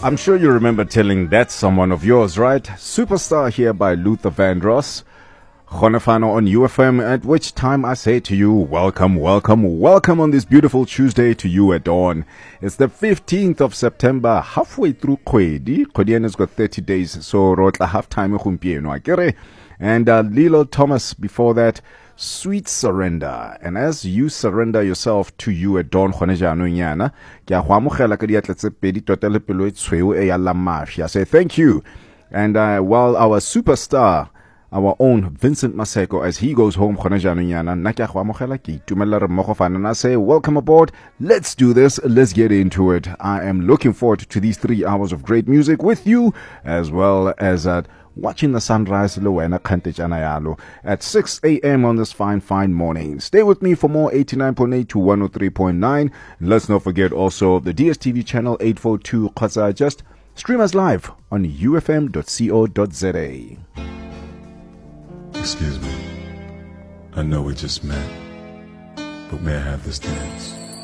I'm sure you remember telling that someone of yours, right? Superstar here by Luther Vandross. Khonefano on UFM, at which time I say to you, welcome, welcome, welcome on this beautiful Tuesday to you at dawn. It's the 15th of September, halfway through Kwedi. Kwedian has got 30 days, so rotla half time akere. And Lilo Thomas before that, Sweet Surrender. And as you surrender yourself to you at dawn, I say thank you. And while our superstar, our own Vincent Maseko, as he goes home, I say, welcome aboard. Let's do this. Let's get into it. I am looking forward to these 3 hours of great music with you, as well as watching the sunrise at 6 a.m. on this fine morning. Stay with me for more 89.8 to 103.9. Let's not forget also the DSTV channel 842. Just stream us live on ufm.co.za. Excuse me. I know we just met, but may I have this dance?